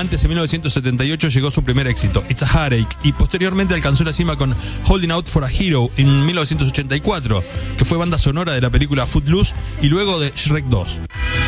Antes, en 1978, llegó su primer éxito, It's a Heartache, y posteriormente alcanzó la cima con Holding Out for a Hero en 1984, que fue banda sonora de la película Footloose y luego de Shrek 2.